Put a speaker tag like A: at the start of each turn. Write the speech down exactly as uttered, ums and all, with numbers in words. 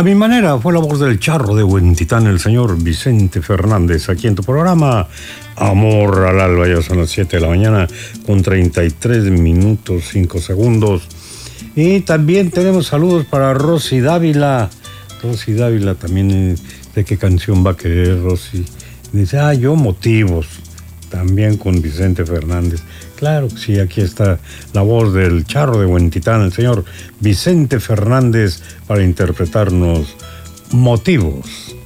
A: A mi manera fue la voz del charro de Huentitán, el señor Vicente Fernández, aquí en tu programa Amor al Alba. Ya son las siete de la mañana con treinta y tres minutos, cinco segundos. Y también tenemos saludos para Rosy Dávila. Rosy Dávila también, ¿de qué canción va a querer Rosy? Dice, ah, yo Motivos, también con Vicente Fernández. Claro que sí, aquí está la voz del charro de Huentitán, el señor Vicente Fernández, para interpretarnos Motivos.